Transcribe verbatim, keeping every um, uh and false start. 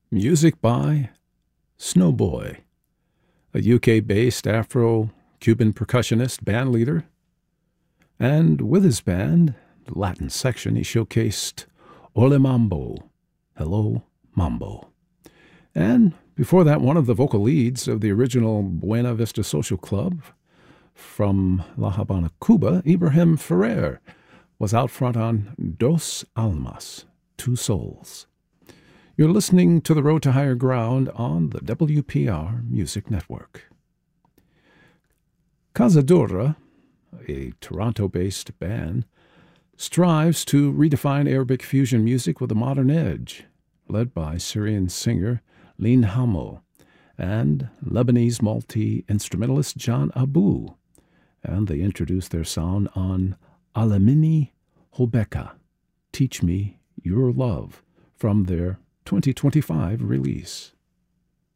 Music by Snowboy, a U K-based Afro-Cuban percussionist bandleader. And with his band, the Latin section, he showcased Ole Mambo, Hello Mambo. And before that, one of the vocal leads of the original Buena Vista Social Club from La Habana, Cuba, Ibrahim Ferrer, was out front on Dos Almas, Two Souls. You're listening to The Road to Higher Ground on the W P R Music Network. Cazadora, a Toronto-based band, strives to redefine Arabic fusion music with a modern edge, led by Syrian singer Lin Hamo and Lebanese multi-instrumentalist John Abu, and they introduced their sound on Alamini Hobeka, Teach Me Your Love, from their twenty twenty-five release.